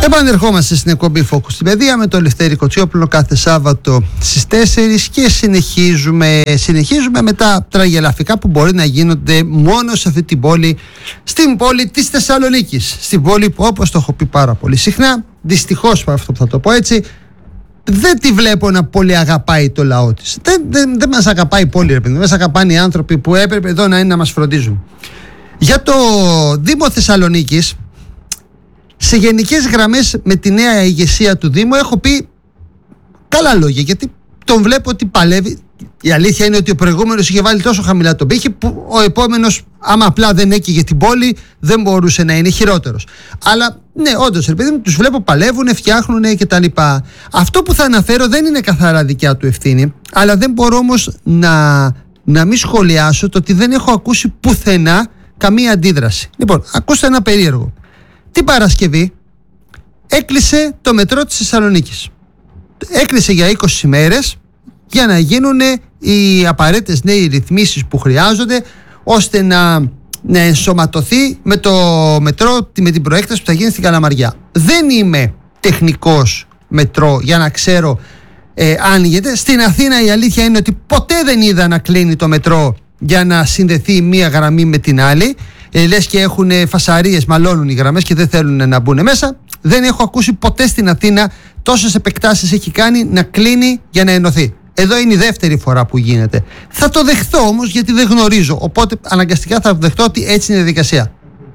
Επανερχόμαστε στην εκπομπή Focus στην Παιδεία με το Λευτέρη Κοτσιόπουλο κάθε Σάββατο στις 4 και συνεχίζουμε με τα τραγελαφικά που μπορεί να γίνονται μόνο σε αυτή την πόλη, στην πόλη της Θεσσαλονίκης. Στην πόλη που, όπως το έχω πει πάρα πολύ συχνά, δυστυχώς αυτό που θα το πω έτσι, δεν τη βλέπω να πολύ αγαπάει το λαό της. Δεν μας αγαπάει η πόλη, δεν μας αγαπάνε οι άνθρωποι που έπρεπε εδώ να είναι να μας φροντίζουν. Για το Δήμο Θεσσαλονίκης, σε γενικές γραμμές με τη νέα ηγεσία του Δήμου έχω πει καλά λόγια, γιατί τον βλέπω ότι παλεύει. Η αλήθεια είναι ότι ο προηγούμενος είχε βάλει τόσο χαμηλά τον πύχη που ο επόμενος, άμα απλά δεν έκαιγε την πόλη, δεν μπορούσε να είναι χειρότερος. Αλλά ναι, όντως, ρε παιδί μου, τους βλέπω παλεύουν, φτιάχνουν κτλ. Αυτό που θα αναφέρω δεν είναι καθαρά δικιά του ευθύνη, αλλά δεν μπορώ όμως να μην σχολιάσω το ότι δεν έχω ακούσει πουθενά καμία αντίδραση. Λοιπόν, ακούστε ένα περίεργο. Την Παρασκευή έκλεισε το μετρό της Θεσσαλονίκης. Έκλεισε για 20 ημέρες για να γίνουν οι απαραίτητες νέοι ρυθμίσεις που χρειάζονται ώστε να ενσωματωθεί με το μετρό, με την προέκταση που θα γίνει στην Καλαμαριά. Δεν είμαι τεχνικός μετρό για να ξέρω αν γίνεται. Στην Αθήνα η αλήθεια είναι ότι ποτέ δεν είδα να κλείνει το μετρό για να συνδεθεί μία γραμμή με την άλλη. Λες και έχουν φασαρίες, μαλώνουν οι γραμμές και δεν θέλουν να μπουν μέσα. Δεν έχω ακούσει ποτέ στην Αθήνα τόσες επεκτάσεις έχει κάνει να κλείνει για να ενωθεί. Εδώ είναι η δεύτερη φορά που γίνεται. Θα το δεχθώ όμως γιατί δεν γνωρίζω. Οπότε αναγκαστικά θα δεχτώ ότι έτσι είναι η διαδικασία.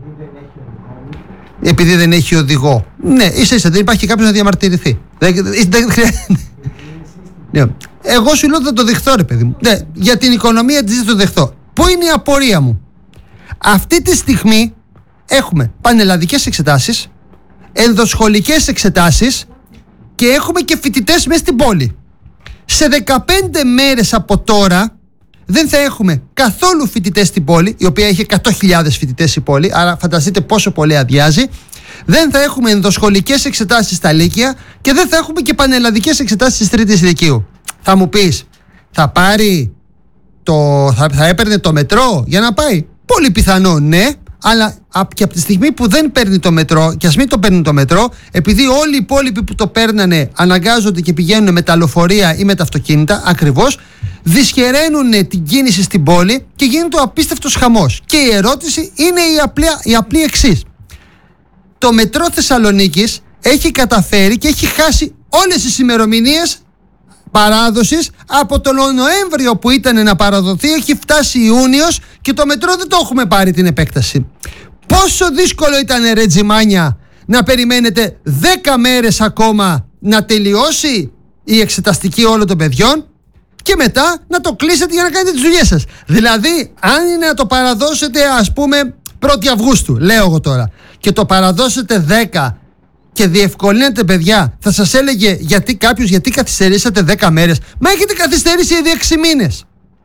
Επειδή δεν έχει οδηγό. Ναι, ίσα δεν υπάρχει κάποιος να διαμαρτυρηθεί. Δεν χρειάζεται. Εγώ σου λέω θα το δεχθώ, ρε παιδί μου. Ναι, για την οικονομία της δεν το δεχθώ. Πού είναι η απορία μου? Αυτή τη στιγμή έχουμε πανελλαδικές εξετάσεις, ενδοσχολικές εξετάσεις και έχουμε και φοιτητές μέσα στην πόλη. Σε 15 μέρες από τώρα δεν θα έχουμε καθόλου φοιτητές στην πόλη, η οποία έχει 100.000 φοιτητές η πόλη, άρα φανταστείτε πόσο πολύ αδειάζει. Δεν θα έχουμε ενδοσχολικές εξετάσεις στα λύκεια και δεν θα έχουμε και πανελλαδικές εξετάσεις της τρίτης λυκείου. Θα μου πεις, θα έπαιρνε το μετρό για να πάει? Πολύ πιθανό ναι, αλλά και από τη στιγμή που δεν παίρνει το μετρό, και ας μην το παίρνει το μετρό, επειδή όλοι οι υπόλοιποι που το παίρνανε αναγκάζονται και πηγαίνουν με τα λεωφορεία ή με τα αυτοκίνητα, ακριβώς, δυσχεραίνουν την κίνηση στην πόλη και γίνεται ο απίστευτος χαμός. Και η ερώτηση είναι η απλή εξής. Το μετρό Θεσσαλονίκης έχει καταφέρει και έχει χάσει όλες τις ημερομηνίες παράδοσης. Από τον Νοέμβριο που ήταν να παραδοθεί έχει φτάσει Ιούνιος και το μετρό δεν το έχουμε πάρει την επέκταση. Πόσο δύσκολο ήταν, ρε τζιμάνια, να περιμένετε 10 μέρες ακόμα να τελειώσει η εξεταστική όλων των παιδιών και μετά να το κλείσετε για να κάνετε τις δουλειές σας. Δηλαδή, αν είναι να το παραδώσετε, ας πούμε 1η Αυγούστου, λέω εγώ τώρα, και το παραδώσετε 10 και διευκολύνετε, παιδιά, θα σας έλεγε γιατί καθυστερήσατε 10 μέρες. Μα έχετε καθυστερήσει ήδη 6 μήνες.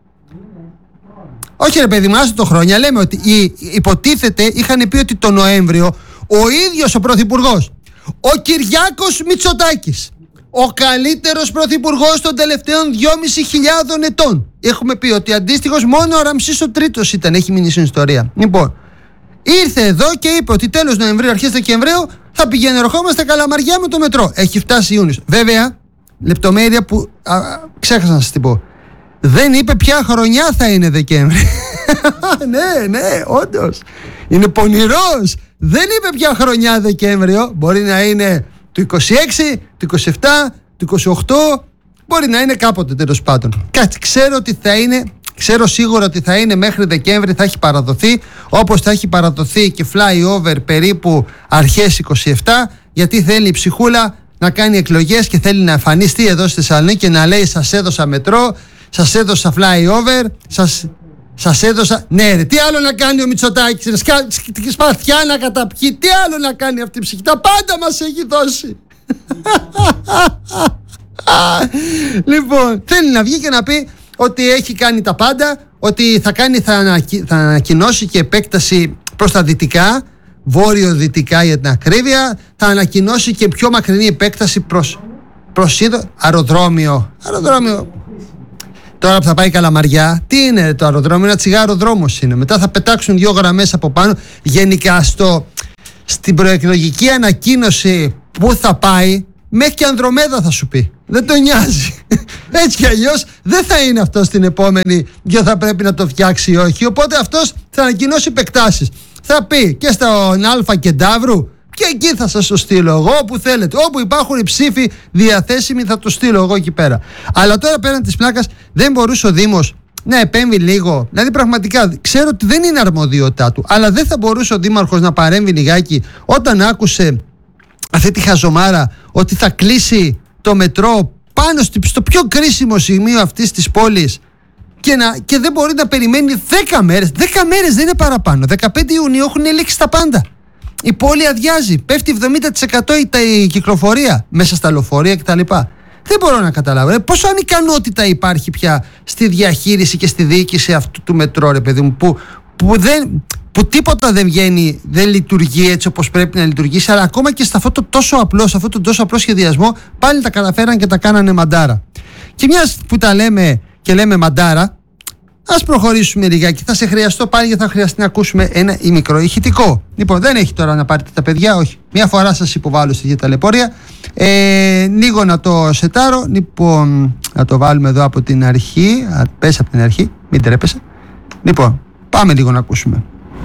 Όχι, ρε παιδί μου, άσε το χρόνια. Λέμε ότι υποτίθεται είχαν πει ότι το Νοέμβριο ο ίδιος ο Πρωθυπουργός, ο Κυριάκος Μητσοτάκης, ο καλύτερος πρωθυπουργός των τελευταίων 2.500 ετών, έχουμε πει ότι αντίστοιχος μόνο ο Ραμσής ο Τρίτος έχει μείνει στην ιστορία. Λοιπόν, ήρθε εδώ και είπε ότι τέλος Νοεμβρίου, αρχές Δεκεμβρίου θα πηγαίνει ερχόμαστε Καλαμαριά με το μετρό. Έχει φτάσει Ιούνιος. Βέβαια, λεπτομέρεια που ξέχασα να σας την πω. Δεν είπε ποια χρονιά θα είναι Δεκέμβρη. ναι, όντως. Είναι πονηρός. Δεν είπε ποια χρονιά Δεκέμβριο. Μπορεί να είναι του 26, του 27, του 28. Μπορεί να είναι κάποτε τέλος πάντων. Κάτι ξέρω ότι θα είναι. Ξέρω σίγουρα ότι θα είναι μέχρι Δεκέμβρη, θα έχει παραδοθεί, όπως θα έχει παραδοθεί και flyover περίπου αρχές 27, γιατί θέλει η ψυχούλα να κάνει εκλογές και θέλει να εμφανιστεί εδώ στη Θεσσαλονίκη και να λέει σας έδωσα μετρό, σας έδωσα flyover, σας έδωσα... Ναι ρε, τι άλλο να κάνει ο Μητσοτάκης, σπαθιά να καταπιεί, τι άλλο να κάνει αυτή η ψυχή, τα πάντα μας έχει δώσει. Λοιπόν, θέλει να βγει και να πει ότι έχει κάνει τα πάντα, ότι θα ανακοινώσει και επέκταση προς τα δυτικά, βόρειο-δυτικά για την ακρίβεια, θα ανακοινώσει και πιο μακρινή επέκταση προς αεροδρόμιο. Τώρα που θα πάει Καλαμαριά, τι είναι το αεροδρόμιο? Ένα τσιγάρο δρόμος είναι. Μετά θα πετάξουν 2 γραμμές από πάνω. Γενικά στην προεκλογική ανακοίνωση Πού θα πάει? Μέχρι και Ανδρομέδα θα σου πει. Δεν τον νοιάζει. Έτσι κι αλλιώς δεν θα είναι αυτό στην επόμενη και θα πρέπει να το φτιάξει ή όχι. Οπότε αυτός θα ανακοινώσει επεκτάσεις. Θα πει και στον Αλφα Κεντάβρου, και εκεί θα σας το στείλω εγώ, όπου θέλετε. Όπου υπάρχουν οι ψήφοι διαθέσιμοι θα το στείλω εγώ εκεί πέρα. Αλλά τώρα πέραν της πλάκας δεν μπορούσε ο Δήμος να επέμβει λίγο? Δηλαδή πραγματικά ξέρω ότι δεν είναι αρμοδιότητά του, αλλά δεν θα μπορούσε ο Δήμαρχος να παρέμβει λιγάκι όταν άκουσε αυτή τη χαζομάρα ότι θα κλείσει το μετρό πάνω στο πιο κρίσιμο σημείο αυτής της πόλης και δεν μπορεί να περιμένει 10 μέρες. 10 μέρες δεν είναι παραπάνω. 15 Ιουνίου έχουν λήξει τα πάντα. Η πόλη αδειάζει. Πέφτει 70% η κυκλοφορία μέσα στα λεωφορεία κτλ. Δεν μπορώ να καταλάβω. Πόσο ανικανότητα υπάρχει πια στη διαχείριση και στη διοίκηση αυτού του μετρό, ρε παιδί μου, που τίποτα δεν βγαίνει, δεν λειτουργεί έτσι όπως πρέπει να λειτουργήσει, αλλά ακόμα και σε αυτό το τόσο απλό σχεδιασμό πάλι τα καταφέραν και τα κάνανε μαντάρα. Και μιας που τα λέμε και λέμε μαντάρα, ας προχωρήσουμε λιγάκι. Θα σε χρειαστώ πάλι γιατί θα χρειαστεί να ακούσουμε ένα μικρό ηχητικό. Λοιπόν, δεν έχει τώρα να πάρετε τα παιδιά, όχι. Μια φορά σας υποβάλλω στη ταλαιπωρία. Λίγο να το σετάρω. Λοιπόν, να το βάλουμε εδώ από την αρχή. Πες από την αρχή, μην τρέπεσαι. Λοιπόν, πάμε λίγο να ακούσουμε.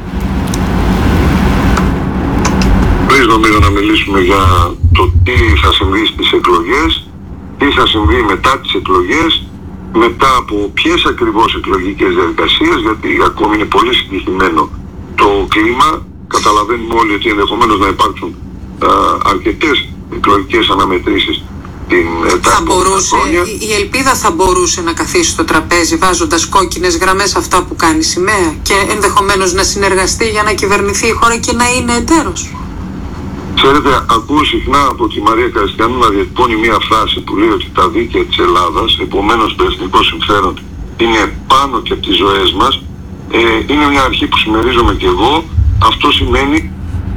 Πριν νομίζω να μιλήσουμε για το τι θα συμβεί στις εκλογές, τι θα συμβεί μετά τις εκλογές, μετά από ποιες ακριβώς εκλογικές διαδικασίες, γιατί ακόμη είναι πολύ συγκεκριμένο το κλίμα. Καταλαβαίνουμε όλοι ότι ενδεχομένως να υπάρξουν αρκετές εκλογικές αναμετρήσεις θα μπορούσε, η Ελπίδα θα μπορούσε να καθίσει στο τραπέζι βάζοντας κόκκινες γραμμές αυτά που κάνει σημαία και ενδεχομένως να συνεργαστεί για να κυβερνηθεί η χώρα και να είναι εταίρος. Ξέρετε, ακούω συχνά από τη Μαρία Καριστιανού να διατυπώνει μία φράση που λέει ότι τα δίκαια της Ελλάδας, επομένως το εθνικό συμφέρον, είναι πάνω και από τις ζωές μας. Είναι μια αρχή που συμμερίζομαι και εγώ. Αυτό σημαίνει...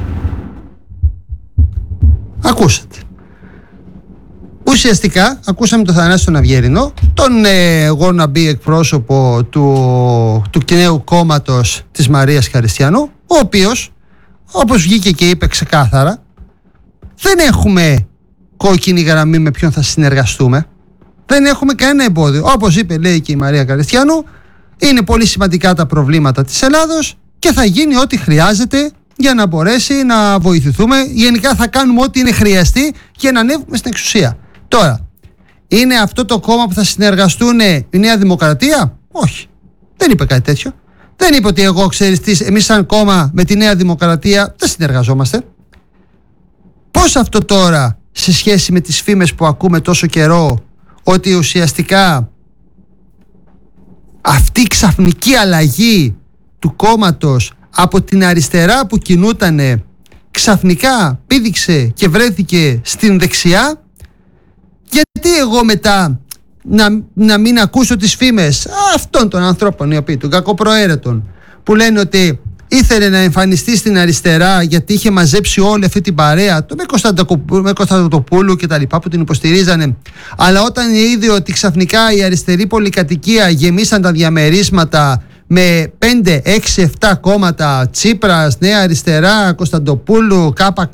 Ακούσατε. Ουσιαστικά ακούσαμε τον Θανάση τον Αυγερινό, τον wannabe εκπρόσωπο του νέου κόμματος της Μαρίας Χαριστιανού, ο οποίος, όπως βγήκε και είπε ξεκάθαρα, δεν έχουμε κόκκινη γραμμή με ποιον θα συνεργαστούμε. Δεν έχουμε κανένα εμπόδιο. Όπως είπε, λέει και η Μαρία Χαριστιανού, είναι πολύ σημαντικά τα προβλήματα της Ελλάδος και θα γίνει ό,τι χρειάζεται για να μπορέσει να βοηθηθούμε. Γενικά θα κάνουμε ό,τι είναι χρειαστεί για να ανέβουμε στην εξουσία. Τώρα, είναι αυτό το κόμμα που θα συνεργαστούν η Νέα Δημοκρατία? Όχι. Δεν είπε κάτι τέτοιο. Δεν είπε ότι εγώ, ξέρεις τι, εμείς σαν κόμμα με τη Νέα Δημοκρατία δεν συνεργαζόμαστε. Πώς αυτό τώρα σε σχέση με τις φήμες που ακούμε τόσο καιρό, ότι ουσιαστικά αυτή η ξαφνική αλλαγή του κόμματος από την αριστερά που κινούτανε ξαφνικά πήδηξε και βρέθηκε στην δεξιά? Γιατί εγώ μετά να μην ακούσω τις φήμες αυτών των ανθρώπων, οι οποίοι των κακοπροαίρετων, που λένε ότι ήθελε να εμφανιστεί στην αριστερά γιατί είχε μαζέψει όλη αυτή την παρέα, το με Κωνσταντοπούλου και τα λοιπά που την υποστηρίζανε, αλλά όταν είδε ότι ξαφνικά η αριστερή πολυκατοικία γεμίσαν τα διαμερίσματα με 5, 6, 7 κόμματα, Τσίπρας, Νέα Αριστερά, Κωνσταντοπούλου, ΚΚ,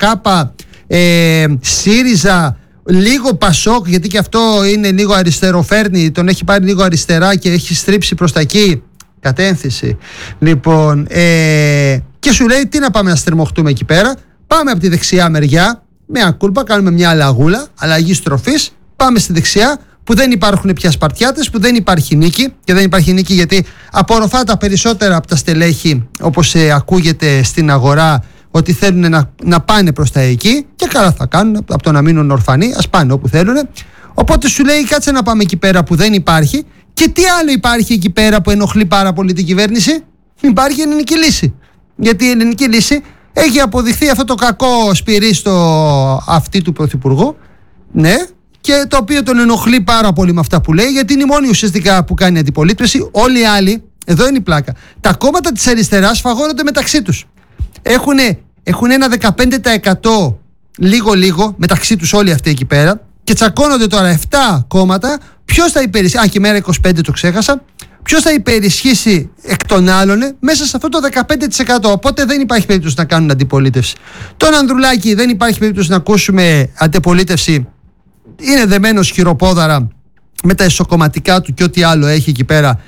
ΣΥΡΙΖΑ, λίγο Πασόκ, γιατί και αυτό είναι λίγο αριστεροφέρνη, τον έχει πάρει λίγο αριστερά και έχει στρίψει προς τα εκεί, κατένθηση. Λοιπόν, και σου λέει τι να πάμε να στριμωχτούμε εκεί πέρα? Πάμε από τη δεξιά μεριά, με ακούλπα, κάνουμε μια αλλαγούλα, αλλαγή στροφής, πάμε στη δεξιά, που δεν υπάρχουν πια Σπαρτιάτες, που δεν υπάρχει νίκη. Και δεν υπάρχει νίκη γιατί απορροφά τα περισσότερα από τα στελέχη, όπως ακούγεται στην αγορά, ότι θέλουν να πάνε προς τα εκεί, και καλά θα κάνουν, από το να μείνουν ορφανοί, ας πάνε όπου θέλουν. Οπότε σου λέει κάτσε να πάμε εκεί πέρα που δεν υπάρχει. Και τι άλλο υπάρχει εκεί πέρα που ενοχλεί πάρα πολύ την κυβέρνηση? Υπάρχει η ελληνική λύση. Γιατί η ελληνική λύση έχει αποδειχθεί αυτό το κακό σπυρίστο αυτή του Πρωθυπουργού, ναι, και το οποίο τον ενοχλεί πάρα πολύ με αυτά που λέει, γιατί είναι η μόνη ουσιαστικά που κάνει αντιπολίτευση. Όλοι οι άλλοι, εδώ είναι η πλάκα, τα κόμματα της αριστεράς φαγώνονται μεταξύ τους. Έχουν ένα 15% λίγο μεταξύ τους όλοι αυτοί εκεί πέρα, και τσακώνονται τώρα 7 κόμματα ποιος θα υπηρεσεί. Και μέρα 25 το ξέχασα. ποιος θα υπερισχύσει εκ των άλλων μέσα σε αυτό το 15%. Οπότε δεν υπάρχει περίπτωση να κάνουν αντιπολίτευση. Τον Ανδρουλάκη δεν υπάρχει περίπτωση να ακούσουμε αντιπολίτευση. Είναι δεμένος χειροπόδαρα με τα ισοκομματικά του και ό,τι άλλο έχει εκεί πέρα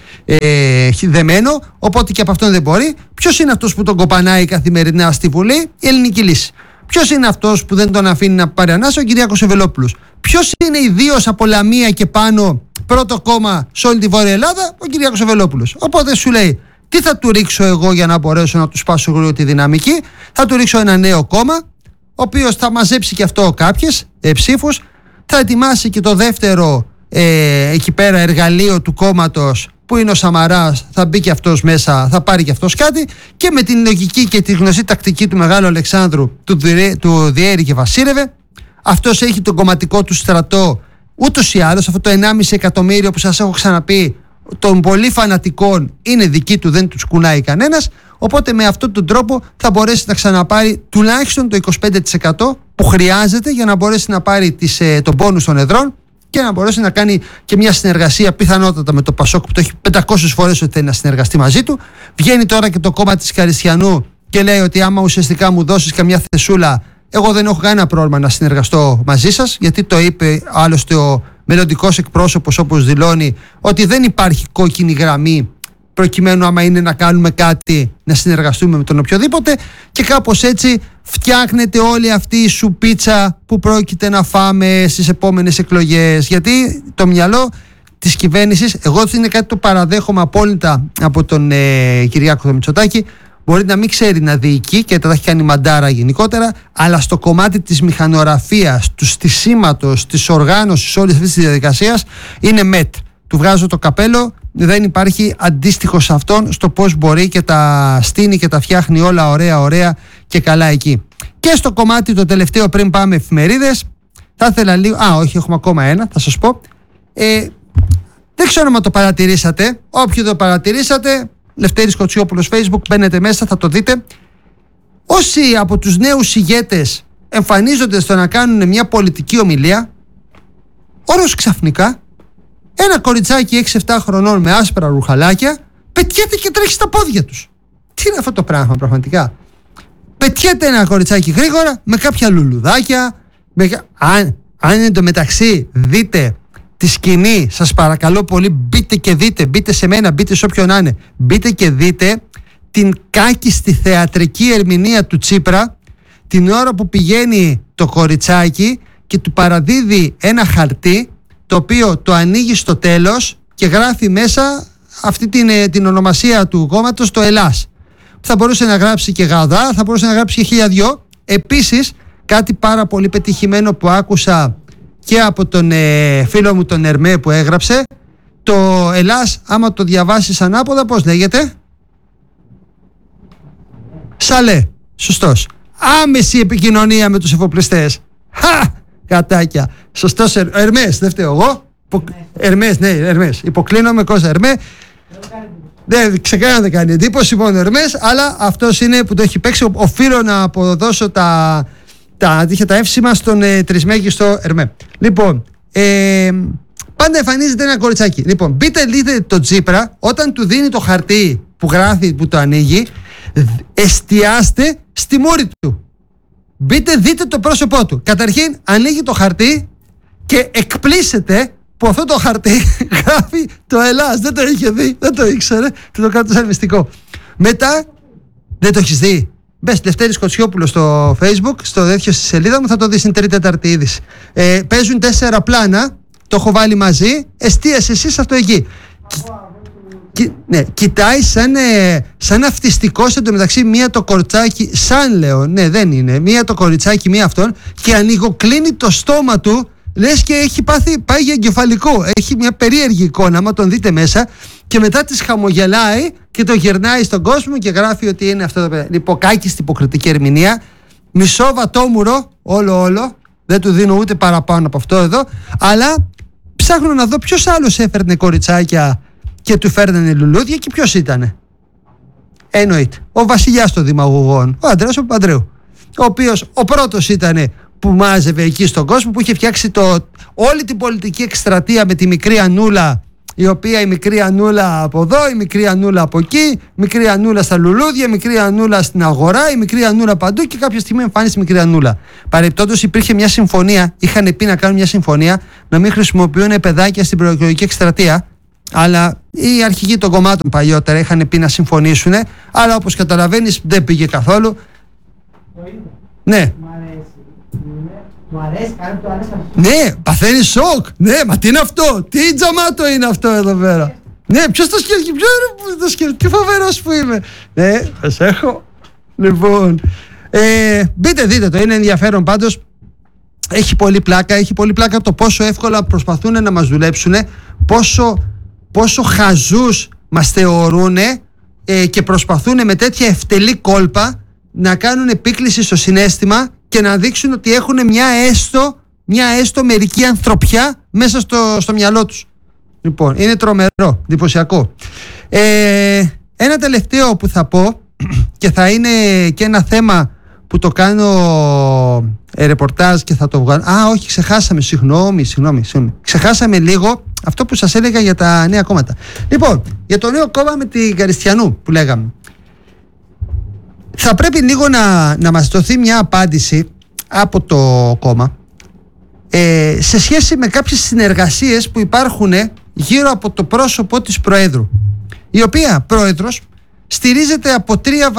δεμένο. Οπότε και από αυτόν δεν μπορεί. Ποιος είναι αυτός που τον κοπανάει καθημερινά στη Βουλή? Η Ελληνική Λύση. Ποιος είναι αυτός που δεν τον αφήνει να πάρει ανάσα? Ο Κυριάκος Ευελόπουλος. Ποιος είναι ιδίως από Λαμία και πάνω πρώτο κόμμα σε όλη τη Βόρεια Ελλάδα? Ο Κυριάκος Ευελόπουλος. Οπότε σου λέει, τι θα του ρίξω εγώ για να μπορέσω να του σπάσω γρήγορα τη δυναμική? Θα του ρίξω ένα νέο κόμμα, ο οποίος θα μαζέψει και αυτό κάποιες ψήφους, θα ετοιμάσει και το δεύτερο εκεί πέρα εργαλείο του κόμματος που είναι ο Σαμαράς, θα μπει και αυτός μέσα, θα πάρει και αυτός κάτι, και με την λογική και τη γνωστή τακτική του Μεγάλου Αλεξάνδρου, του διέρη και βασίλευε. Αυτός έχει τον κομματικό του στρατό ούτως ή άλλως. Αυτό το 1,5 εκατομμύριο που σας έχω ξαναπεί των πολύ φανατικών είναι δική του, δεν τους κουνάει κανένας. Οπότε με αυτόν τον τρόπο θα μπορέσει να ξαναπάρει τουλάχιστον το 25% που χρειάζεται για να μπορέσει να πάρει τον πόνους των εδρών και να μπορέσει να κάνει και μια συνεργασία πιθανότατα με το Πασόκ, που το έχει 500 φορές ότι θέλει να συνεργαστεί μαζί του. Βγαίνει τώρα και το κόμμα της Καριστιανού και λέει ότι άμα ουσιαστικά μου δώσεις καμιά θεσούλα, εγώ δεν έχω κανένα πρόβλημα να συνεργαστώ μαζί σας, γιατί το είπε άλλωστε ο μελλοντικός εκπρόσωπος, όπως δηλώνει, ότι δεν υπάρχει κόκκινη γραμμή προκειμένου άμα είναι να κάνουμε κάτι να συνεργαστούμε με τον οποιοδήποτε, και κάπως έτσι φτιάχνεται όλη αυτή η σουπίτσα που πρόκειται να φάμε στις επόμενες εκλογές. Γιατί το μυαλό της κυβέρνησης, εγώ είναι κάτι το παραδέχομαι απόλυτα από τον Κυριάκο Μητσοτάκη, μπορεί να μην ξέρει να διοικεί και τα έχει κάνει μαντάρα γενικότερα, αλλά στο κομμάτι της μηχανογραφίας, του στισίματος, της οργάνωσης όλης αυτής της διαδικασίας είναι μετ. Του βγάζω το καπέλο, δεν υπάρχει αντίστοιχο σε αυτόν στο πώς μπορεί και τα στείνει και τα φτιάχνει όλα ωραία και καλά εκεί. Και στο κομμάτι το τελευταίο πριν πάμε εφημερίδες, θα ήθελα λίγο, όχι, έχουμε ακόμα ένα, θα σας πω. Δεν ξέρω αν το παρατηρήσατε. Όποιοι το παρατηρήσατε, Λευτέρης Κοτσιόπουλος Facebook, μπαίνετε μέσα, θα το δείτε. Όσοι από τους νέους ηγέτες εμφανίζονται στο να κάνουν μια πολιτική ομιλία, όλος ξαφνικά ένα κοριτσάκι 6-7 χρονών με άσπρα ρουχαλάκια πετιέται και τρέχει στα πόδια τους. Τι είναι αυτό το πράγμα πραγματικά? Πετιέται ένα κοριτσάκι γρήγορα με κάποια λουλουδάκια. Αν εντωμεταξύ δείτε τη σκηνή, σας παρακαλώ πολύ, μπείτε και δείτε, μπείτε σε μένα, μπείτε σε όποιον να είναι, μπείτε και δείτε την κάκιστη θεατρική ερμηνεία του Τσίπρα την ώρα που πηγαίνει το κοριτσάκι και του παραδίδει ένα χαρτί, το οποίο το ανοίγει στο τέλος και γράφει μέσα αυτή την ονομασία του κόμματος, το Ελλάς. Θα μπορούσε να γράψει και Γαδά, θα μπορούσε να γράψει και 1002. Επίσης, κάτι πάρα πολύ πετυχημένο που άκουσα και από τον φίλο μου τον Ερμέ που έγραψε, το Ελλάς, άμα το διαβάσεις ανάποδα, πώς λέγεται? Σαλέ, σωστός. Άμεση επικοινωνία με τους εφοπλιστές. Κατάκια. Σωστός Ερμές, δεν φταίω εγώ. Ερμές, ναι, Ερμές. Υποκλίνομαι Κώστα Ερμέ. Δεν ξεκάθαρα δεν κάνει εντύπωση μόνο Ερμές, αλλά αυτός είναι που το έχει παίξει. Οφείλω να αποδώσω τα εύσημα στον τρισμέγιστο Ερμέ. Λοιπόν, πάντα εμφανίζεται ένα κοριτσάκι. Λοιπόν, δείτε το Τσίπρα όταν του δίνει το χαρτί που γράφει, που το ανοίγει, εστιάστε στη μούρη του. Δείτε το πρόσωπό του. Καταρχήν ανοίγει το χαρτί και εκπλήσεται που αυτό το χαρτί γράφει το Ελλάς. Δεν το είχε δει, δεν το ήξερε και το κάτω σαν μυστικό. Μετά, δεν το έχεις δει? Μπες Λευτέρης Κοτσιόπουλος στο Facebook, στο τέτοιο στη σελίδα μου, θα το δεις στην τρίτη-τέταρτη είδηση. Παίζουν 4 πλάνα, το έχω βάλει μαζί, εστίασε εσύ αυτό εκεί. Ναι, κοιτάει σαν αυτιστικός εντωμεταξύ μία το κοριτσάκι, σαν λέω, ναι δεν είναι, μία το κοριτσάκι, μία αυτόν, και ανοιγοκλίνει το στόμα του, λες και έχει πάει για εγκεφαλικό. Έχει μια περίεργη εικόνα, άμα τον δείτε μέσα, και μετά της χαμογελάει και το γυρνάει στον κόσμο και γράφει ότι είναι αυτό το παιδί. Λοιπόν, κάκιστη υποκριτική ερμηνεία, μισό βατόμουρο, όλο, δεν του δίνω ούτε παραπάνω από αυτό εδώ, αλλά ψάχνω να δω ποιος άλλος έφερνε κοριτσάκια και του φέρνανε λουλούδια και ποιος ήτανε? Εννοείται, ο βασιλιάς των δημαγωγών, ο Ανδρέας ο Παπανδρέου, ο οποίος ο πρώτος ήτανε που μάζευε εκεί στον κόσμο, που είχε φτιάξει όλη την πολιτική εκστρατεία με τη μικρή Ανούλα η οποία η μικρή Ανούλα από εδώ, η μικρή Ανούλα από εκεί, η μικρή Ανούλα στα λουλούδια, η μικρή Ανούλα στην αγορά, η μικρή Ανούλα παντού, και κάποια στιγμή εμφάνισε η μικρή Ανούλα. Παρεπτόντως υπήρχε μια συμφωνία, είχαν πει να κάνουν μια συμφωνία να μην χρησιμοποιούν παιδάκια στην προεκλογική εκστρατεία, αλλά οι αρχηγοί των κομμάτων παλιότερα είχαν πει να συμφωνήσουν, αλλά όπως καταλαβαίνεις δεν πήγε καθόλου. Ναι. Μου αρέσει, κάνει το άρεσε. Ναι, παθαίνει σοκ. Ναι, μα τι είναι αυτό, τι τζαμάτο είναι αυτό εδώ πέρα. Ναι, ποιος το σκέφτηκε, ποιος το σκέφτηκε, τι φοβερός που είμαι. Ναι, σας έχω. Λοιπόν, μπείτε δείτε το, είναι ενδιαφέρον πάντως. Έχει πολύ πλάκα το πόσο εύκολα προσπαθούν να μας δουλέψουν, πόσο χαζούς μας θεωρούν και προσπαθούν με τέτοια ευτελή κόλπα να κάνουν επίκληση στο συναίσθημα και να δείξουν ότι έχουν μια έστω μερική ανθρωπιά μέσα στο μυαλό τους. Λοιπόν, είναι τρομερό, εντυπωσιακό. Ένα τελευταίο που θα πω, και θα είναι και ένα θέμα που το κάνω ρεπορτάζ και θα το βγάλω. Όχι, ξεχάσαμε, συγγνώμη. Ξεχάσαμε λίγο αυτό που σας έλεγα για τα νέα κόμματα. Λοιπόν, για το νέο κόμμα με την Καριστιανού που λέγαμε. Θα πρέπει λίγο να μας δοθεί μια απάντηση από το κόμμα σε σχέση με κάποιες συνεργασίες που υπάρχουν γύρω από το πρόσωπο της Προέδρου, η οποία Πρόεδρος στηρίζεται από τρία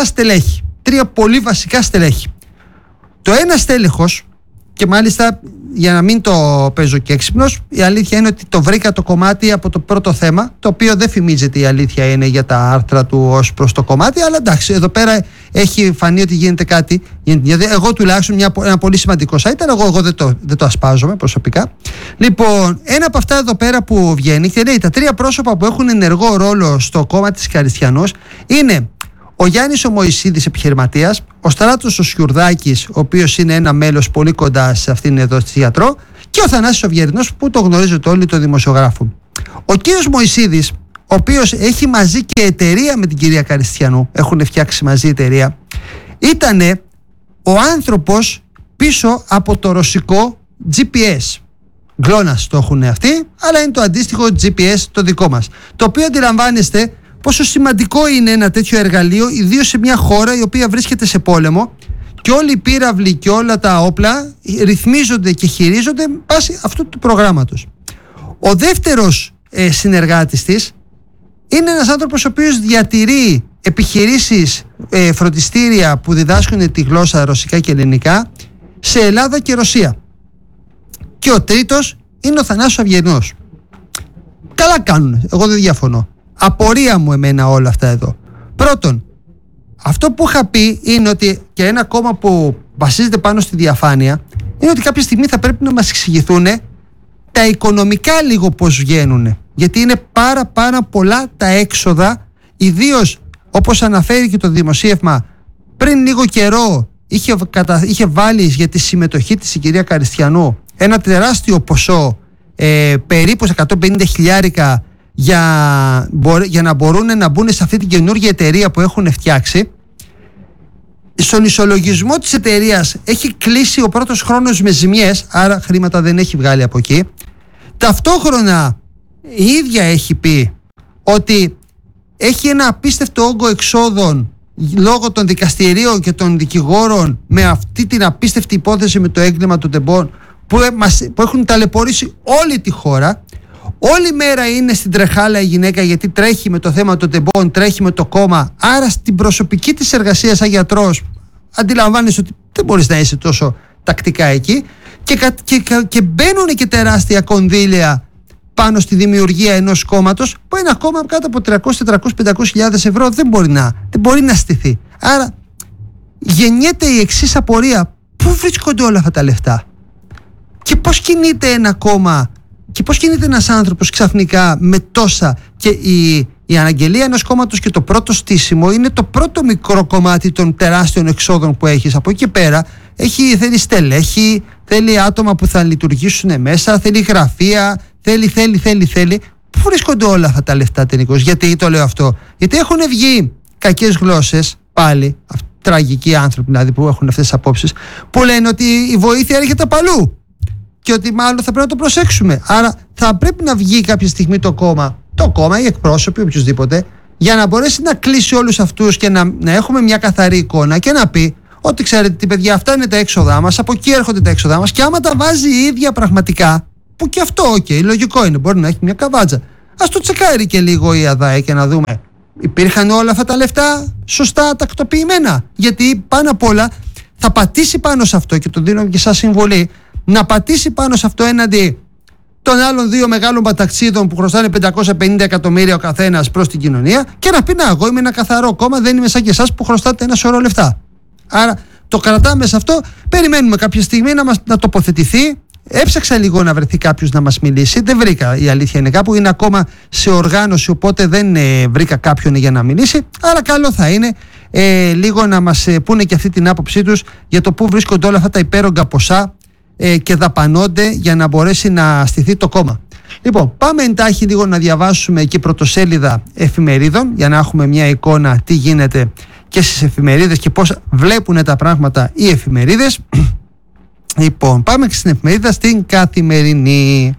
πολύ βασικά στελέχη. Το ένα στέλεχος, και μάλιστα για να μην το παίζω και έξυπνος, η αλήθεια είναι ότι το βρήκα το κομμάτι από το πρώτο θέμα, το οποίο δεν φημίζεται, η αλήθεια είναι, για τα άρθρα του ως προς το κομμάτι, αλλά εντάξει, εδώ πέρα έχει φανεί ότι γίνεται κάτι. Εγώ τουλάχιστον ένα πολύ σημαντικό site, αλλά εγώ δεν το ασπάζομαι προσωπικά. Λοιπόν, ένα από αυτά εδώ πέρα που βγαίνει και λέει τα τρία πρόσωπα που έχουν ενεργό ρόλο στο κόμμα της Καριστιανός είναι ο Γιάννης ο Μωυσίδης, επιχειρηματίας, ο Στράτος ο Σιουρδάκης, ο οποίος είναι ένα μέλος πολύ κοντά σε αυτήν εδώ στη γιατρό, και ο Θανάσης ο Βιερινός, που το γνωρίζετε όλοι, το δημοσιογράφο. Ο κύριος Μωυσίδης, ο οποίος έχει μαζί και εταιρεία με την κυρία Καριστιανού, έχουν φτιάξει μαζί εταιρεία, ήτανε ο άνθρωπος πίσω από το ρωσικό GPS. GLONASS το έχουν αυτοί, αλλά είναι το αντίστοιχο GPS το δικό μας, το οποίο αντιλαμβάνεστε πόσο σημαντικό είναι ένα τέτοιο εργαλείο, ιδίως σε μια χώρα η οποία βρίσκεται σε πόλεμο και όλοι οι πύραυλοι και όλα τα όπλα ρυθμίζονται και χειρίζονται βάσει αυτού του προγράμματος. Ο δεύτερος συνεργάτης της είναι ένας άνθρωπος ο οποίος διατηρεί επιχειρήσεις, φροντιστήρια που διδάσκουν τη γλώσσα ρωσικά και ελληνικά σε Ελλάδα και Ρωσία. Και ο τρίτος είναι ο Θανάσης Αυγερινός. Καλά κάνουν, εγώ δεν διαφωνώ. Απορία μου εμένα όλα αυτά εδώ. Πρώτον, αυτό που είχα πει είναι ότι, και ένα κόμμα που βασίζεται πάνω στη διαφάνεια, είναι ότι κάποια στιγμή θα πρέπει να μας εξηγηθούν τα οικονομικά λίγο πώς βγαίνουν. Γιατί είναι πάρα πολλά τα έξοδα, ιδίως όπως αναφέρει και το δημοσίευμα, πριν λίγο καιρό είχε βάλει για τη συμμετοχή της η κυρία Καριστιανού ένα τεράστιο ποσό, περίπου 150.000 για να μπορούν να μπουν σε αυτή την καινούργια εταιρεία που έχουν φτιάξει. Στον ισολογισμό της εταιρείας έχει κλείσει ο πρώτος χρόνος με ζημιές, άρα χρήματα δεν έχει βγάλει από εκεί. Ταυτόχρονα η ίδια έχει πει ότι έχει ένα απίστευτο όγκο εξόδων λόγω των δικαστηρίων και των δικηγόρων με αυτή την απίστευτη υπόθεση με το έγκλημα των τεμπών που έχουν ταλαιπωρήσει όλη τη χώρα. Όλη μέρα είναι στην τρεχάλα η γυναίκα, γιατί τρέχει με το θέμα των τεμπών, τρέχει με το κόμμα. Άρα στην προσωπική της εργασία σαν γιατρός αντιλαμβάνεσαι ότι δεν μπορείς να είσαι τόσο τακτικά εκεί, και μπαίνουν και τεράστια κονδύλια πάνω στη δημιουργία ενός κόμματος, που ένα κόμμα κάτω από 300-400-500.000 ευρώ δεν μπορεί να στηθεί. Άρα γεννιέται η εξής απορία: πού βρίσκονται όλα αυτά τα λεφτά και πώς κινείται ένα κόμμα και πώς κινείται ένας άνθρωπος ξαφνικά με τόσα? Και η αναγγελία ενός κόμματος και το πρώτο στήσιμο είναι το πρώτο μικρό κομμάτι των τεράστιων εξόδων που έχεις. Από εκεί και πέρα θέλει στελέχη, θέλει άτομα που θα λειτουργήσουν μέσα, θέλει γραφεία, θέλει. Πού βρίσκονται όλα αυτά τα λεφτά τελικώς? Γιατί το λέω αυτό? Γιατί έχουν βγει κακές γλώσσες πάλι, τραγικοί άνθρωποι δηλαδή που έχουν αυτές τις απόψεις, που λένε ότι η βοήθεια έρχεται από αλλού. και ότι μάλλον θα πρέπει να το προσέξουμε. Άρα θα πρέπει να βγει κάποια στιγμή το κόμμα, οι εκπρόσωποι, οποιοδήποτε, για να μπορέσει να κλείσει όλους αυτούς και να έχουμε μια καθαρή εικόνα και να πει ότι ξέρετε τι παιδιά, αυτά είναι τα έξοδά μας, από εκεί έρχονται τα έξοδά μας, και άμα τα βάζει η ίδια πραγματικά, που και αυτό λογικό είναι, μπορεί να έχει μια καβάτζα, ας το τσεκάρει και λίγο η ΑΔΑΕ και να δούμε υπήρχαν όλα αυτά τα λεφτά σωστά τακτοποιημένα, γιατί πάνω απ' όλα θα πατήσει πάνω σε αυτό, και το δίνω και σαν συμβολή, να πατήσει πάνω σε αυτό έναντι των άλλων δύο μεγάλων παταξίδων που χρωστάνε 550 εκατομμύρια ο καθένας προς την κοινωνία, και να πει εγώ είμαι ένα καθαρό κόμμα, δεν είμαι σαν και εσάς που χρωστάτε ένα σωρό λεφτά. Άρα το κρατάμε σε αυτό, περιμένουμε κάποια στιγμή να τοποθετηθεί. Έψαξα λίγο να βρεθεί κάποιος να μας μιλήσει, δεν βρήκα, η αλήθεια είναι, κάπου είναι ακόμα σε οργάνωση, οπότε δεν βρήκα κάποιον για να μιλήσει. Άρα καλό θα είναι λίγο να μας πούνε και αυτή την άποψή τους για το πού βρίσκονται όλα αυτά τα υπέρογκα ποσά και δαπανώνται για να μπορέσει να στηθεί το κόμμα. Λοιπόν, πάμε εντάχει λίγο να διαβάσουμε και πρωτοσέλιδα εφημερίδων για να έχουμε μια εικόνα τι γίνεται και στις εφημερίδες και πώς βλέπουν τα πράγματα οι εφημερίδες. Λοιπόν, πάμε και στην εφημερίδα στην Καθημερινή.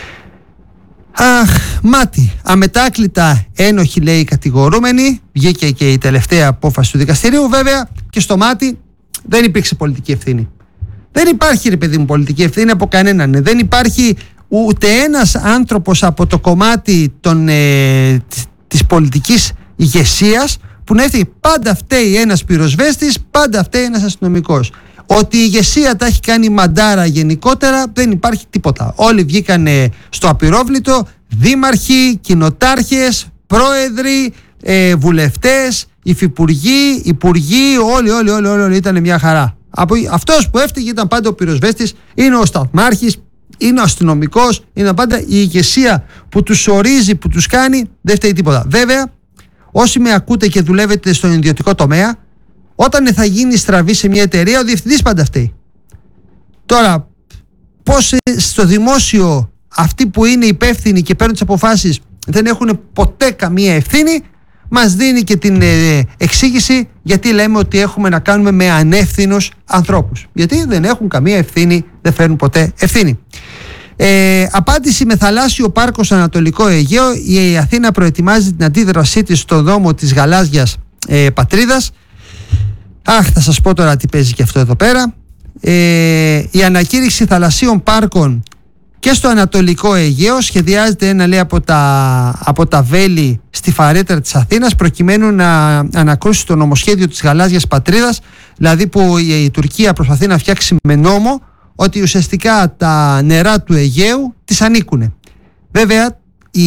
Μάτι, αμετάκλητα ένοχοι, λέει οι κατηγορούμενοι. Βγήκε και η τελευταία απόφαση του δικαστηρίου, βέβαια, και στο Μάτι δεν υπήρξε πολιτική ευθύνη. Δεν υπάρχει, ρε παιδί μου, πολιτική ευθύνη από κανέναν. Δεν υπάρχει ούτε ένας άνθρωπος από το κομμάτι της πολιτικής ηγεσίας που να έρθει. Πάντα φταίει ένας πυροσβέστης, πάντα φταίει ένας αστυνομικός. Ότι η ηγεσία τα έχει κάνει μαντάρα γενικότερα, δεν υπάρχει τίποτα. Όλοι βγήκανε στο απειρόβλητο, δήμαρχοι, κοινοτάρχες, πρόεδροι, βουλευτές, υφυπουργοί, υπουργοί, όλοι ήταν μια χαρά. Αυτός που έφταιγε ήταν πάντα ο πυροσβέστης, είναι ο σταθμάρχης, είναι ο αστυνομικός, είναι πάντα η ηγεσία που τους ορίζει, που τους κάνει, δεν φταίει τίποτα. Βέβαια, όσοι με ακούτε και δουλεύετε στον ιδιωτικό τομέα, όταν θα γίνει στραβή σε μια εταιρεία, ο διευθυντής πάντα φταίει. Τώρα, πώς στο δημόσιο αυτοί που είναι υπεύθυνοι και παίρνουν τις αποφάσεις δεν έχουν ποτέ καμία ευθύνη, μας δίνει και την εξήγηση γιατί λέμε ότι έχουμε να κάνουμε με ανεύθυνους ανθρώπους. Γιατί δεν έχουν καμία ευθύνη, δεν φέρνουν ποτέ ευθύνη. Απάντηση με θαλάσσιο πάρκο στο Ανατολικό Αιγαίο. Η Αθήνα προετοιμάζει την αντίδρασή της στο δόμο της γαλάζιας πατρίδας. Θα σας πω τώρα τι παίζει και αυτό εδώ πέρα. Η ανακήρυξη θαλασσίων πάρκων και στο Ανατολικό Αιγαίο σχεδιάζεται ένα, λέει, από τα βέλη στη Φαρέτρα της Αθήνας, προκειμένου να ανακρούσει το νομοσχέδιο της γαλάζιας πατρίδας, δηλαδή που η Τουρκία προσπαθεί να φτιάξει με νόμο ότι ουσιαστικά τα νερά του Αιγαίου τις ανήκουν. Βέβαια, η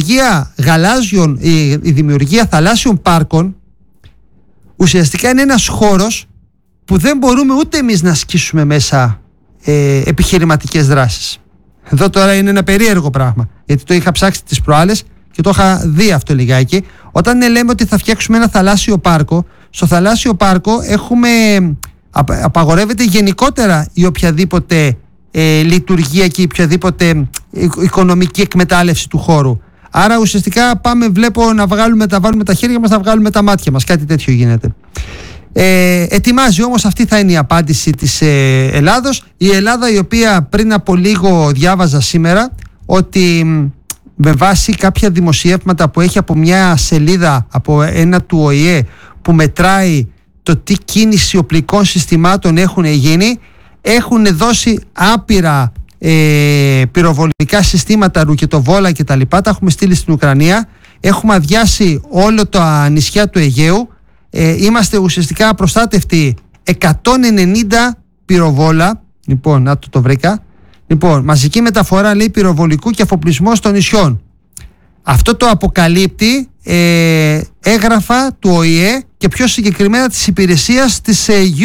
δημιουργία θαλάσσιων πάρκων ουσιαστικά είναι ένας χώρος που δεν μπορούμε ούτε εμείς να ασκήσουμε μέσα επιχειρηματικές δράσεις. Εδώ τώρα είναι ένα περίεργο πράγμα, γιατί το είχα ψάξει τις προάλλες και το είχα δει αυτό λιγάκι. Όταν λέμε ότι θα φτιάξουμε ένα θαλάσσιο πάρκο, στο θαλάσσιο πάρκο απαγορεύεται γενικότερα η οποιαδήποτε λειτουργία και η οποιαδήποτε οικονομική εκμετάλλευση του χώρου. Άρα ουσιαστικά βλέπω να βάλουμε τα χέρια μας, να βγάλουμε τα μάτια μας, κάτι τέτοιο γίνεται. Ετοιμάζει όμως, αυτή θα είναι η απάντηση της Ελλάδος. Η Ελλάδα, η οποία πριν από λίγο διάβαζα σήμερα ότι με βάση κάποια δημοσιεύματα που έχει από μια σελίδα, από ένα του ΟΗΕ, που μετράει το τι κίνηση οπλικών συστημάτων έχουν γίνει, έχουν δώσει άπειρα πυροβολικά συστήματα, ρουκετοβόλα και τα λοιπά, τα έχουμε στείλει στην Ουκρανία, έχουμε αδειάσει όλο τα νησιά του Αιγαίου, είμαστε ουσιαστικά απροστάτευτοι 190 πυροβόλα. Λοιπόν, να το βρήκα. Λοιπόν, μαζική μεταφορά, λέει, πυροβολικού και αφοπλισμός των νησιών. Αυτό το αποκαλύπτει έγγραφα του ΟΗΕ και πιο συγκεκριμένα της υπηρεσίας της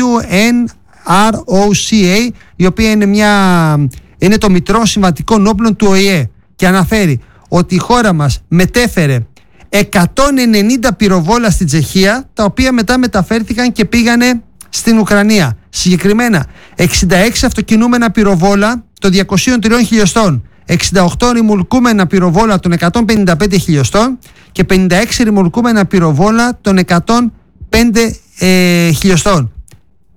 UNROCA, η οποία είναι το Μητρό Συμβατικών Όπλων του ΟΗΕ, και αναφέρει ότι η χώρα μας μετέφερε 190 πυροβόλα στην Τσεχία, τα οποία μετά μεταφέρθηκαν και πήγανε στην Ουκρανία. Συγκεκριμένα 66 αυτοκινούμενα πυροβόλα των 203 χιλιοστών, 68 ρημουλκούμενα πυροβόλα των 155 χιλιοστών και 56 ρημουλκούμενα πυροβόλα των 105 χιλιοστών.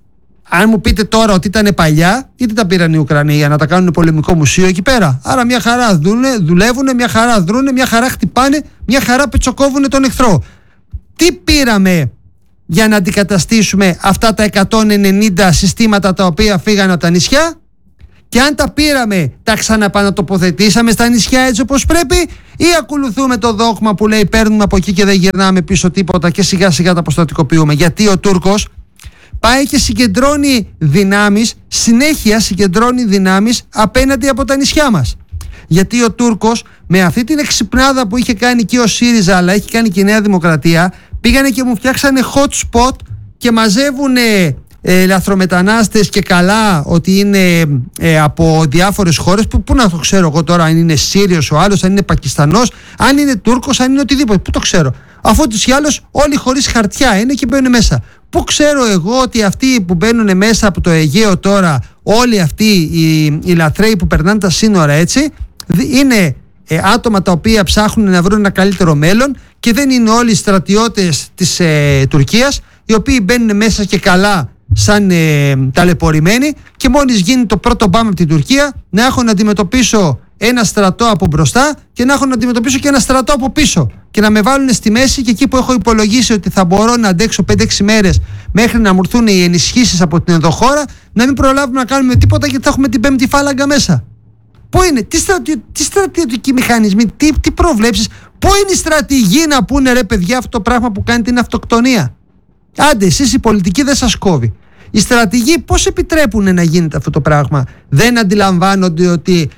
Αν μου πείτε τώρα ότι ήταν παλιά, είτε τα πήραν οι Ουκρανοί για να τα κάνουν πολεμικό μουσείο εκεί πέρα. Άρα μια χαρά δουλεύουν, μια χαρά δρούνε, μια χαρά χτυπάνε, μια χαρά πετσοκόβουν τον εχθρό. Τι πήραμε για να αντικαταστήσουμε αυτά τα 190 συστήματα τα οποία φύγαν από τα νησιά? Και αν τα πήραμε, τα ξαναπανατοποθετήσαμε στα νησιά έτσι όπως πρέπει, ή ακολουθούμε το δόγμα που λέει παίρνουμε από εκεί και δεν γυρνάμε πίσω τίποτα και σιγά σιγά τα αποστατικοποιούμε? Γιατί ο Τούρκος πάει και συγκεντρώνει δυνάμεις, συνέχεια συγκεντρώνει δυνάμεις απέναντι από τα νησιά μας. Γιατί ο Τούρκος με αυτή την εξυπνάδα που είχε κάνει και ο ΣΥΡΙΖΑ, αλλά έχει κάνει και η Νέα Δημοκρατία, πήγανε και μου φτιάξανε hot spot και μαζεύουν λαθρομετανάστες, και καλά ότι είναι από διάφορες χώρες. Πού να το ξέρω εγώ τώρα αν είναι Σύριος ο άλλος, αν είναι Πακιστανός, αν είναι Τούρκος, αν είναι οτιδήποτε? Πού το ξέρω? Αφού τους ή άλλως όλοι χωρίς χαρτιά είναι και μπαίνουν μέσα. Πού ξέρω εγώ ότι αυτοί που μπαίνουν μέσα από το Αιγαίο τώρα, όλοι αυτοί οι λαθρέοι που περνάνε τα σύνορα έτσι, είναι άτομα τα οποία ψάχνουν να βρουν ένα καλύτερο μέλλον, και δεν είναι όλοι οι στρατιώτες της Τουρκίας, οι οποίοι μπαίνουν μέσα και καλά σαν ταλαιπωρημένοι, και μόλις γίνει το πρώτο μπάμ από την Τουρκία να έχω να αντιμετωπίσω ένα στρατό από μπροστά και να έχω να αντιμετωπίσω και ένα στρατό από πίσω, και να με βάλουν στη μέση, και εκεί που έχω υπολογίσει ότι θα μπορώ να αντέξω 5-6 μέρες μέχρι να μου έρθουν οι ενισχύσεις από την ενδοχώρα, να μην προλάβουμε να κάνουμε τίποτα γιατί θα έχουμε την πέμπτη φάλαγγα μέσα. Πού είναι, τι στρατιωτικοί μηχανισμοί, τι προβλέψεις, πού είναι η στρατηγοί να πούνε ρε παιδιά αυτό το πράγμα που κάνετε είναι αυτοκτονία? Άντε εσείς η πολιτική δεν σας κόβει. Οι στρατηγοί πώς επιτρέπουν να γίνεται αυτό το πράγμα? Δεν αντιλαμβάνονται ότι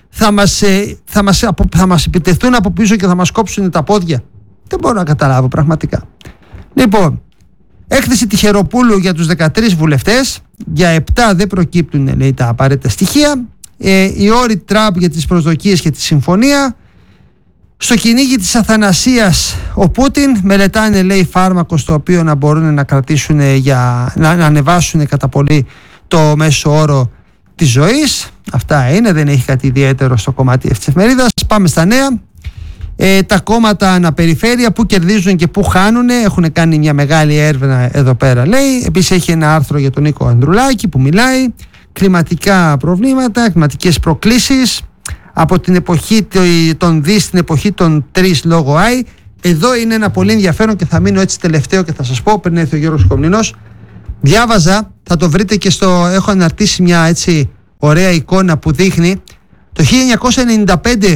θα μας επιτεθούν από πίσω και θα μας κόψουν τα πόδια? Δεν μπορώ να καταλάβω πραγματικά. Λοιπόν, έκθεση Τυχεροπούλου για τους 13 βουλευτές. Για 7 δεν προκύπτουν, λέει, τα απαραίτητα στοιχεία. Οι όροι Τραμπ για τις προσδοκίες και τη συμφωνία. Στο κυνήγι της αθανασίας ο Πούτιν, μελετάνε, λέει, φάρμακο στο οποίο να μπορούν να κρατήσουν να ανεβάσουν κατά πολύ το μέσο όρο της ζωής. Αυτά είναι, δεν έχει κάτι ιδιαίτερο στο κομμάτι της εφημερίδας. Πάμε στα νέα. Τα κόμματα αναπεριφέρεια που κερδίζουν και που χάνουν, έχουν κάνει μια μεγάλη έρευνα εδώ πέρα, λέει. Επίσης έχει ένα άρθρο για τον Νίκο Ανδρουλάκη που μιλάει κλιματικά προβλήματα, κλιματικές προκλήσεις από την εποχή των δι στην εποχή των 3 λόγω I. Εδώ είναι ένα πολύ ενδιαφέρον και θα μείνω έτσι τελευταίο και θα σας πω πριν έρθει ο Γιώργος Κομνηνός. Διάβαζα, θα το βρείτε και έχω αναρτήσει μια έτσι ωραία εικόνα που δείχνει το 1995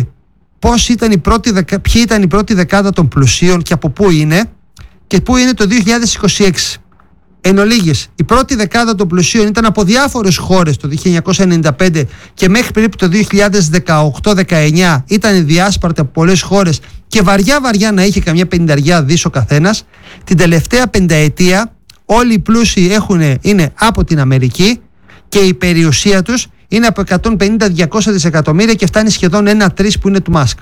ποιοι ήταν η πρώτη δεκάδα των πλουσίων και από πού είναι, και πού είναι το 2026. Εν ολίγης, η πρώτη δεκάδα των πλουσίων ήταν από διάφορες χώρες το 1995 και μέχρι περίπου το 2018-19 ήταν διάσπαρτη από πολλές χώρες και βαριά να είχε καμιά 50 δις ο καθένας. Την τελευταία πενταετία όλοι οι πλούσιοι είναι από την Αμερική και η περιουσία τους είναι από 150-200 δισεκατομμύρια και φτάνει σχεδόν 1-3 που είναι του Μάσκ.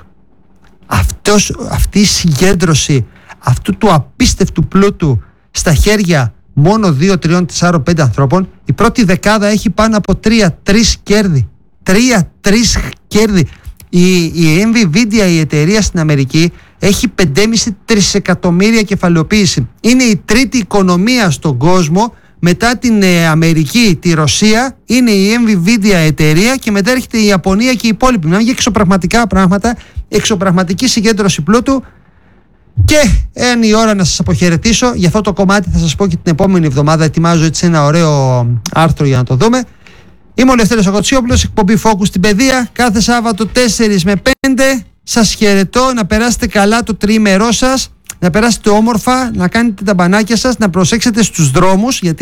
Αυτή η συγκέντρωση αυτού του απίστευτου πλούτου στα χέρια μόνο 2, 3, 4, 5 ανθρώπων, η πρώτη δεκάδα έχει πάνω από 3-3 κέρδη. 3-3 κέρδη. Η Nvidia, η εταιρεία στην Αμερική, έχει 5,5 τρισεκατομμύρια κεφαλαιοποίηση. Είναι η τρίτη οικονομία στον κόσμο. Μετά την Αμερική, τη Ρωσία, είναι η Nvidia εταιρεία και μετά έρχεται η Ιαπωνία και οι υπόλοιποι. Μιλάμε για εξωπραγματικά πράγματα, εξωπραγματική συγκέντρωση πλούτου. Και είναι η ώρα να σας αποχαιρετήσω. Για αυτό το κομμάτι θα σας πω και την επόμενη εβδομάδα. Ετοιμάζω έτσι ένα ωραίο άρθρο για να το δούμε. Είμαι ο Λευτέρης Κοτσιόπουλος, εκπομπή Focus στην παιδεία. Κάθε Σάββατο 4 με 5. Σας χαιρετώ, να περάσετε καλά το τριήμερό σας, να περάσετε όμορφα, να κάνετε τα μπανάκια σας, να προσέξετε στους δρόμους, γιατί